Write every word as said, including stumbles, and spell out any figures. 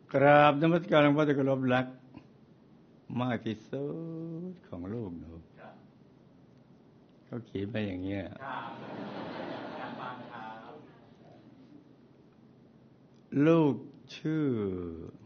กราบนมัสการหลวงพ่อที่เคารพรักมากที่สุดของลูกหนูเขาเขียนมาอย่างเงี้ยลูกชื่อ